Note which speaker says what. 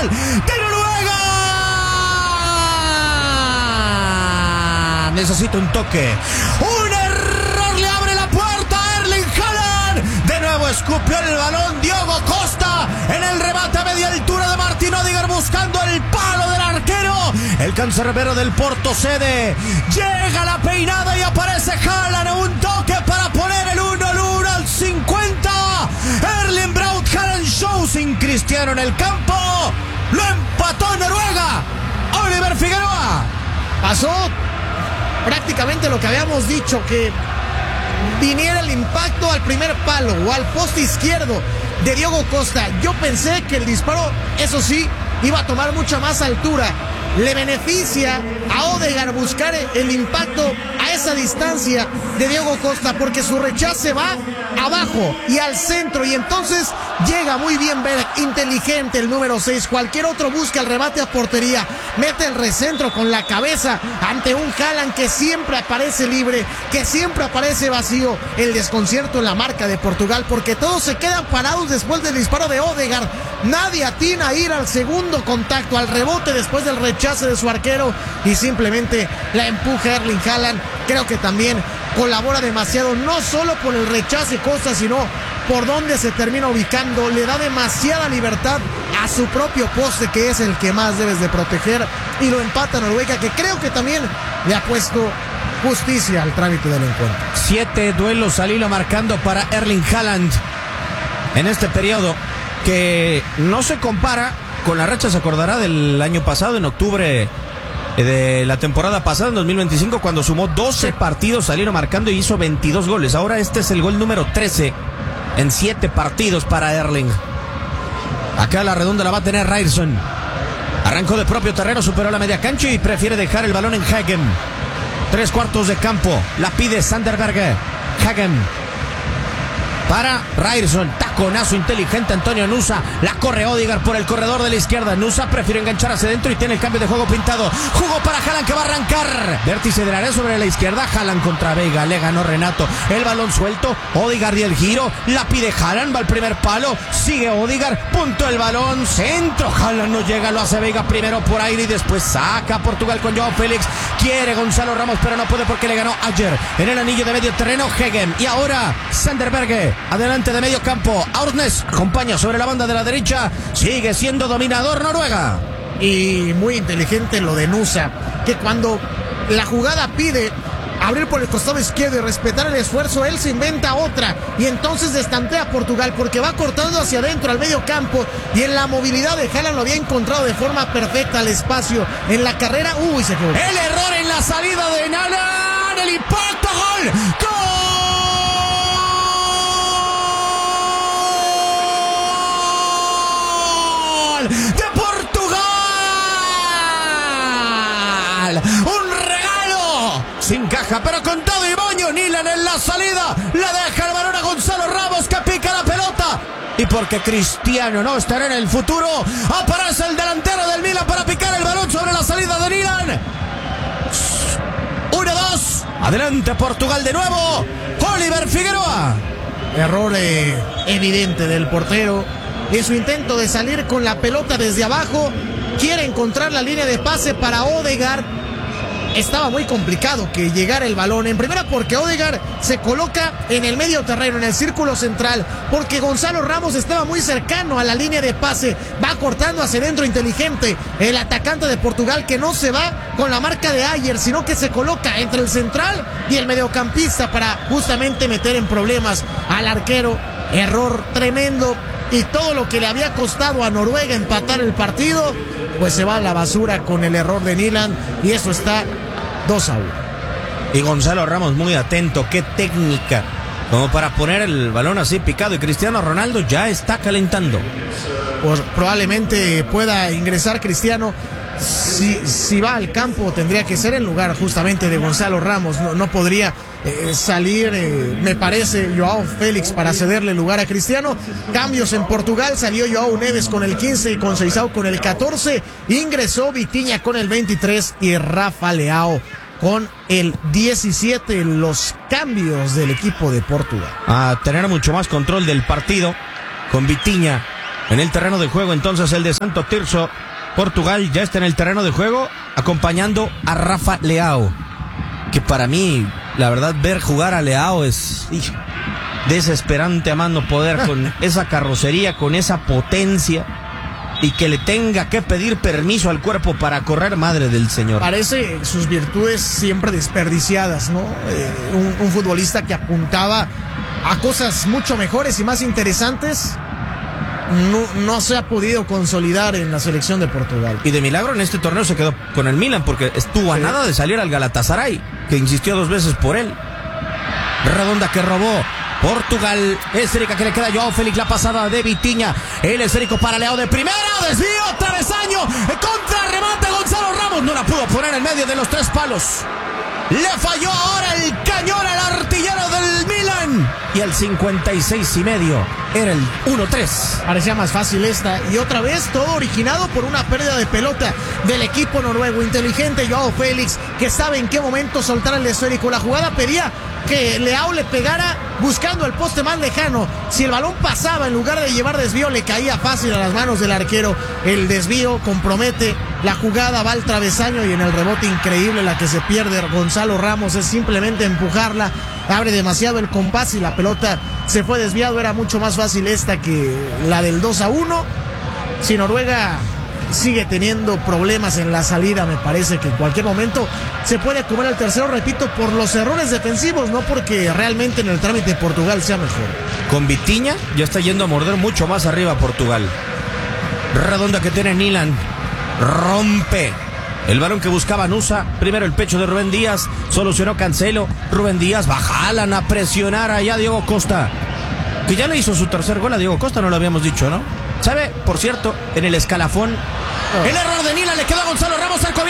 Speaker 1: Portugal, de Noruega. Necesita un toque. Un error le abre la puerta a Erling Haaland. De nuevo escupió el balón Diogo Costa en el remate a media altura de Martin Odegaard buscando el palo del arquero. El cancerbero del Porto cede. Llega la peinada y aparece Haaland. Un toque para poner el 1-1 al 50. Erling Braut Haaland show sin Cristiano en el campo. Lo empató Noruega. Oliver Figueroa.
Speaker 2: Pasó prácticamente lo que habíamos dicho, que viniera el impacto al primer palo o al poste izquierdo de Diogo Costa. Yo pensé que el disparo, eso sí, iba a tomar mucha más altura. Le beneficia a Odegaard buscar el impacto a esa distancia de Diogo Costa, porque su rechace va abajo y al centro, y entonces llega muy bien Berg, inteligente el número 6. Cualquier otro busca el remate a portería, mete el recentro con la cabeza ante un Haaland que siempre aparece libre, que siempre aparece vacío. El desconcierto en la marca de Portugal, porque todos se quedan parados después del disparo de Odegaard. Nadie atina a ir al segundo contacto, al rebote después del rechace de su arquero, y simplemente la empuja Erling Haaland. Creo que también colabora demasiado, no solo por el rechace Costa, sino por donde se termina ubicando. Le da demasiada libertad a su propio poste, que es el que más debes de proteger, y lo empata Noruega, que creo que también le ha puesto justicia al trámite del encuentro.
Speaker 1: 7 duelos al hilo marcando para Erling Haaland en este periodo, que no se compara con la racha, se acordará, del año pasado, en octubre de la temporada pasada, en 2025, cuando sumó 12 partidos al hilo marcando y hizo 22 goles. Ahora este es el gol número 13 en 7 partidos para Erling. Acá la redonda la va a tener Ryerson. Arrancó de propio terreno, superó la media cancha y prefiere dejar el balón en Hagen. 3/4 de campo, la pide Sander Berge. Hagen para Ryerson, taconazo inteligente Antonio Nusa, la corre Odegaard por el corredor de la izquierda. Nusa prefiere enganchar hacia adentro y tiene el cambio de juego pintado. Jugó para Haaland, que va a arrancar. Vértice del área sobre la izquierda, Haaland contra Veiga, le ganó Renato. El balón suelto, Odegaard y el giro, la pide Haaland, va al primer palo, sigue Odegaard, punto el balón, centro, Haaland no llega, lo hace Veiga primero por aire y después saca a Portugal con Joao Félix. Quiere Gonzalo Ramos, pero no puede porque le ganó ayer en el anillo de medio terreno Hagen. Y ahora Sander Berge, adelante de medio campo. Aurnes acompaña sobre la banda de la derecha. Sigue siendo dominador Noruega.
Speaker 2: Y muy inteligente lo de Nusa, que cuando la jugada pide abrir por el costado izquierdo y respetar el esfuerzo, él se inventa otra y entonces destantea a Portugal, porque va cortando hacia adentro al medio campo, y en la movilidad de Haaland lo había encontrado de forma perfecta al espacio. En la carrera, se quedó.
Speaker 1: El error en la salida de Haaland, el impacto, gol. De Portugal, un regalo sin caja, pero con todo y moño. Nilan en la salida, le deja el balón a Gonzalo Ramos, que pica la pelota, y porque Cristiano no estará en el futuro, aparece el delantero del Milan para picar el balón sobre la salida de Nilan. 1-2, adelante Portugal de nuevo. Oliver Figueroa.
Speaker 2: Error evidente del portero en su intento de salir con la pelota desde abajo. Quiere encontrar la línea de pase para Odegaard. Estaba muy complicado que llegara el balón. En primera, porque Odegaard se coloca en el medio terreno, en el círculo central, porque Gonzalo Ramos estaba muy cercano a la línea de pase. Va cortando hacia adentro, inteligente el atacante de Portugal, que no se va con la marca de Ayer, sino que se coloca entre el central y el mediocampista para justamente meter en problemas al arquero. Error tremendo, y todo lo que le había costado a Noruega empatar el partido, pues se va a la basura con el error de Nilan, y eso está 2-1.
Speaker 1: Y Gonzalo Ramos muy atento, qué técnica, como para poner el balón así picado, y Cristiano Ronaldo ya está calentando.
Speaker 2: Pues probablemente pueda ingresar Cristiano. Si va al campo, tendría que ser en lugar justamente de Gonzalo Ramos. No podría salir, me parece, Joao Félix para cederle lugar a Cristiano. Cambios en Portugal: salió Joao Neves con el 15 y Conceição con el 14. Ingresó Vitinha con el 23 y Rafa Leao con el 17. Los cambios del equipo de Portugal.
Speaker 1: A tener mucho más control del partido, con Vitinha en el terreno de juego. Entonces el de Santo Tirso, Portugal, ya está en el terreno de juego acompañando a Rafa Leao, que para mí, la verdad, ver jugar a Leao es desesperante a más no poder, con esa carrocería, con esa potencia, y que le tenga que pedir permiso al cuerpo para correr, madre del señor.
Speaker 2: Parece sus virtudes siempre desperdiciadas, ¿no? Un futbolista que apuntaba a cosas mucho mejores y más interesantes, no se ha podido consolidar en la selección de Portugal.
Speaker 1: Y de milagro en este torneo se quedó con el Milan, porque estuvo a nada de salir al Galatasaray, que insistió 2 veces por él. Redonda que robó Portugal, esférica que le queda a Joao Félix, la pasada de Vitinha, el esférico para Leao de primera, desvío, travesaño, contra remate Gonzalo Ramos, no la pudo poner en medio de los 3 palos. Le falló ahora el cañón al artillero del Milan. Y al 56.5 era el 1-3.
Speaker 2: Parecía más fácil esta. Y otra vez todo originado por una pérdida de pelota del equipo noruego. Inteligente Joao Félix, que sabe en qué momento soltar el esférico. La jugada pedía que Leao le pegara buscando el poste más lejano. Si el balón pasaba, en lugar de llevar desvío, le caía fácil a las manos del arquero. El desvío compromete la jugada, va al travesaño, y en el rebote increíble la que se pierde Gonzalo Ramos es simplemente empujarla, abre demasiado el compás y la pelota se fue desviado. Era mucho más fácil esta que la del 2-1. Si Noruega sigue teniendo problemas en la salida, me parece que en cualquier momento se puede comer el tercero, repito, por los errores defensivos, no porque realmente en el trámite Portugal sea mejor.
Speaker 1: Con Vitinha ya está yendo a morder mucho más arriba Portugal. Redonda que tiene Nilan, rompe el balón que buscaba Nusa, primero el pecho de Rubén Díaz, solucionó Cancelo, Rubén Díaz, bajalan a presionar allá Diego Costa, que ya le hizo su tercer gol a Diego Costa, no lo habíamos dicho, ¿no? ¿Sabe? Por cierto, en el escalafón, el error de Nilan le quedó a Gonzalo Ramos al